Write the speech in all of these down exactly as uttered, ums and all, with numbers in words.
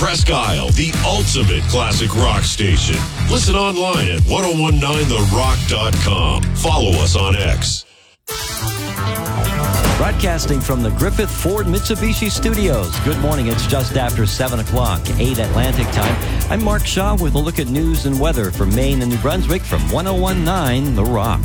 Presque Isle, the ultimate classic rock station. Listen online at ten nineteen the rock dot com. Follow us on X. Broadcasting from the Griffith Ford Mitsubishi Studios. Good morning. It's just after seven o'clock, eight Atlantic time. I'm Mark Shaw with a look at news and weather for Maine and New Brunswick from ten nineteen The Rock.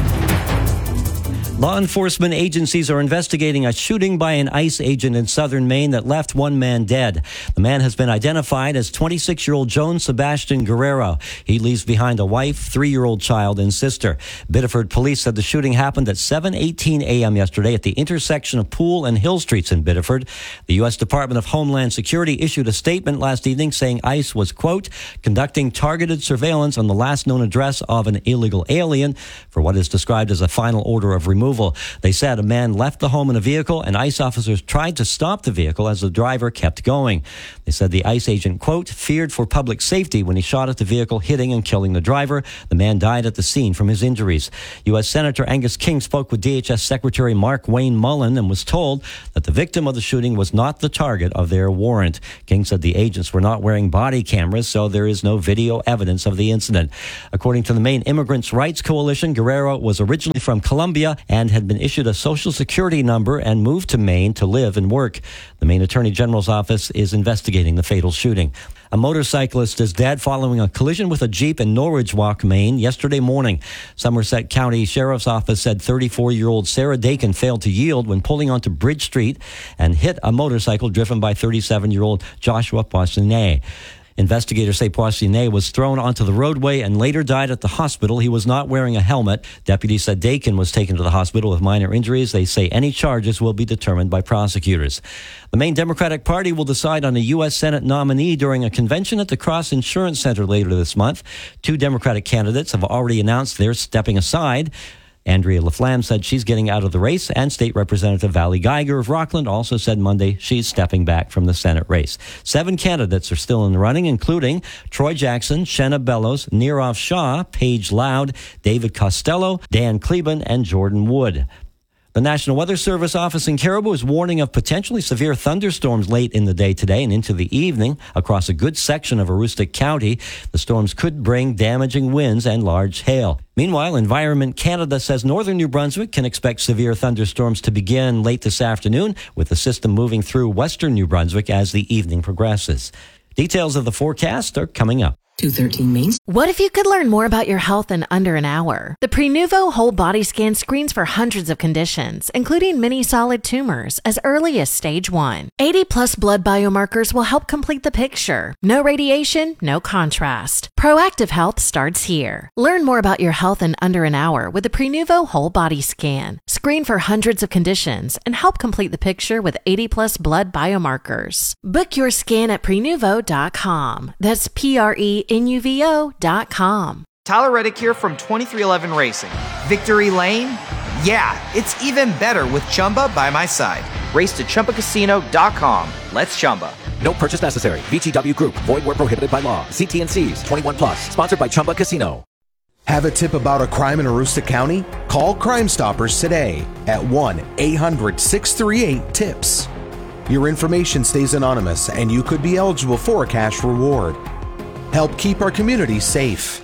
Law enforcement agencies are investigating a shooting by an ICE agent in southern Maine that left one man dead. The man has been identified as twenty-six-year-old Joan Sebastian Guerrero. He leaves behind a wife, three-year-old child, and sister. Biddeford police said the shooting happened at seven eighteen a.m. yesterday at the intersection of Poole and Hill Streets in Biddeford. The U S Department of Homeland Security issued a statement last evening saying ICE was, quote, conducting targeted surveillance on the last known address of an illegal alien for what is described as a final order of removal. They said a man left the home in a vehicle and ICE officers tried to stop the vehicle as the driver kept going. They said the ICE agent, quote, feared for public safety when he shot at the vehicle, hitting and killing the driver. The man died at the scene from his injuries. U S Senator Angus King spoke with D H S Secretary Mark Wayne Mullen and was told that the victim of the shooting was not the target of their warrant. King said the agents were not wearing body cameras, so there is no video evidence of the incident. According to the Maine Immigrants' Rights Coalition, Guerrero was originally from Colombia and and had been issued a Social Security number and moved to Maine to live and work. The Maine Attorney General's office is investigating the fatal shooting. A motorcyclist is dead following a collision with a Jeep in Norridge Walk, Maine, yesterday morning. Somerset County Sheriff's Office said thirty-four-year-old Sarah Dakin failed to yield when pulling onto Bridge Street and hit a motorcycle driven by thirty-seven-year-old Joshua Poissonnet. Investigators say Poissonnet was thrown onto the roadway and later died at the hospital. He was not wearing a helmet. Deputies said Dakin was taken to the hospital with minor injuries. They say any charges will be determined by prosecutors. The Maine Democratic Party will decide on a U S Senate nominee during a convention at the Cross Insurance Center later this month. Two Democratic candidates have already announced they're stepping aside. Andrea LaFlamme said she's getting out of the race, and State Representative Valley Geiger of Rockland also said Monday she's stepping back from the Senate race. Seven candidates are still in the running, including Troy Jackson, Shenna Bellows, Neerav Shah, Paige Loud, David Costello, Dan Kleben, and Jordan Wood. The National Weather Service office in Caribou is warning of potentially severe thunderstorms late in the day today and into the evening across a good section of Aroostook County. The storms could bring damaging winds and large hail. Meanwhile, Environment Canada says northern New Brunswick can expect severe thunderstorms to begin late this afternoon, with the system moving through western New Brunswick as the evening progresses. Details of the forecast are coming up. two thirteen Main. What if you could learn more about your health in under an hour? The Prenuvo Whole Body Scan screens for hundreds of conditions, including many solid tumors, as early as stage one. eighty plus blood biomarkers will help complete the picture. No radiation, no contrast. Proactive health starts here. Learn more about your health in under an hour with the Prenuvo Whole Body Scan. Screen for hundreds of conditions and help complete the picture with eighty plus blood biomarkers. Book your scan at prenuvo dot com. That's P R E N U V O dot com. Tyler Reddick here from twenty-three eleven Racing. Victory Lane? Yeah, it's even better with Chumba by my side. Race to Chumba Casino dot com. Let's Chumba. No purchase necessary. V G W Group. Void where prohibited by law. See T and C's. twenty-one plus. Sponsored by Chumba Casino. Have a tip about a crime in Aroostook County? Call Crime Stoppers today at one eight hundred six three eight TIPS. Your information stays anonymous and you could be eligible for a cash reward. Help keep our community safe.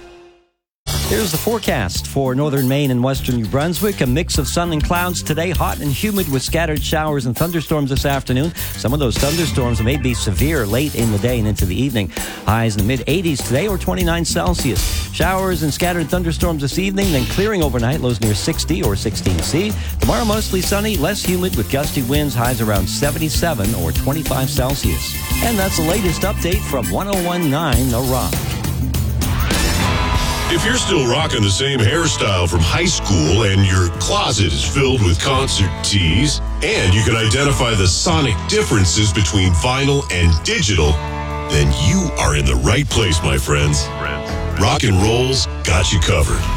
Here's the forecast for northern Maine and western New Brunswick. A mix of sun and clouds today, hot and humid with scattered showers and thunderstorms this afternoon. Some of those thunderstorms may be severe late in the day and into the evening. Highs in the mid eighties today or twenty-nine Celsius. Showers and scattered thunderstorms this evening, then clearing overnight, lows near sixty or sixteen C. Tomorrow mostly sunny, less humid with gusty winds, highs around seventy-seven or twenty-five Celsius. And that's the latest update from ten nineteen The Rock. If you're still rocking the same hairstyle from high school and your closet is filled with concert tees, and you can identify the sonic differences between vinyl and digital, then you are in the right place, my friends. Rock and Roll's got you covered.